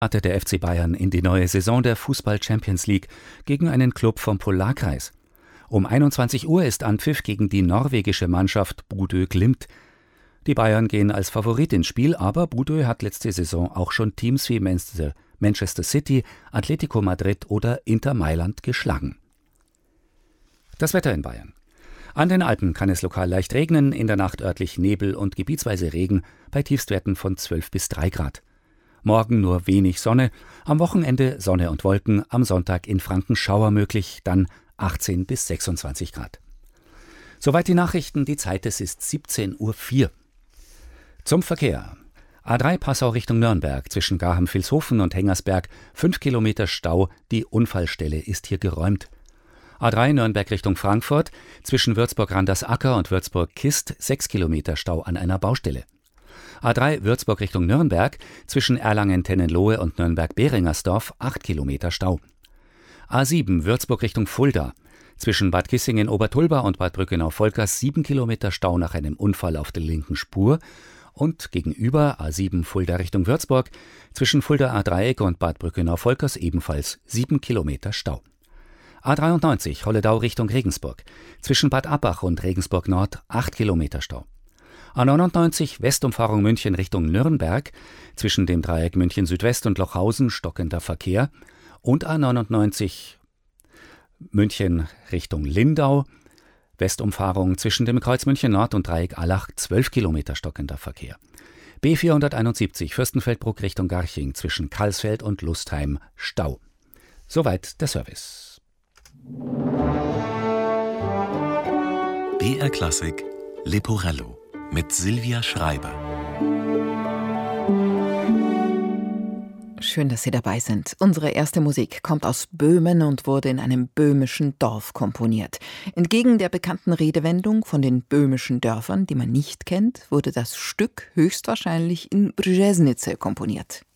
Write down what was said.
Startet der FC Bayern in die neue Saison der Fußball-Champions League gegen einen Club vom Polarkreis. Um 21 Uhr ist Anpfiff gegen die norwegische Mannschaft Bodø Glimt. Die Bayern gehen als Favorit ins Spiel, aber Bodø hat letzte Saison auch schon Teams wie Manchester City, Atletico Madrid oder Inter Mailand geschlagen. Das Wetter in Bayern. An den Alpen kann es lokal leicht regnen, in der Nacht örtlich Nebel und gebietsweise Regen bei Tiefstwerten von 12 bis 3 Grad. Morgen nur wenig Sonne, am Wochenende Sonne und Wolken, am Sonntag in Franken Schauer möglich, dann 18 bis 26 Grad. Soweit die Nachrichten, die Zeit, es ist 17:04 Uhr. Zum Verkehr. A3 Passau Richtung Nürnberg, zwischen Garham-Vilshofen und Hengersberg, 5 Kilometer Stau, die Unfallstelle ist hier geräumt. A3 Nürnberg Richtung Frankfurt, zwischen Würzburg-Randersacker und Würzburg-Kist, 6 Kilometer Stau an einer Baustelle. A3 Würzburg Richtung Nürnberg, zwischen Erlangen-Tennenlohe und Nürnberg-Behringersdorf, 8 Kilometer Stau. A7 Würzburg Richtung Fulda, zwischen Bad Kissingen-Obertulba und Bad Brückenau-Volkers, 7 Kilometer Stau nach einem Unfall auf der linken Spur. Und gegenüber A7 Fulda Richtung Würzburg, zwischen Fulda A-Dreieck und Bad Brückenau-Volkers ebenfalls 7 Kilometer Stau. A93 Holledau Richtung Regensburg, zwischen Bad Abbach und Regensburg Nord, 8 Kilometer Stau. A99 Westumfahrung München Richtung Nürnberg, zwischen dem Dreieck München Südwest und Lochhausen stockender Verkehr, und A99 München Richtung Lindau, Westumfahrung zwischen dem Kreuz München Nord und Dreieck Allach, 12 Kilometer stockender Verkehr. B471 Fürstenfeldbruck Richtung Garching, zwischen Kalsfeld und Lustheim, Stau. Soweit der Service. BR Klassik Leporello mit Silvia Schreiber. Schön, dass Sie dabei sind. Unsere erste Musik kommt aus Böhmen und wurde in einem böhmischen Dorf komponiert. Entgegen der bekannten Redewendung von den böhmischen Dörfern, die man nicht kennt, wurde das Stück höchstwahrscheinlich in Brzeźnice komponiert.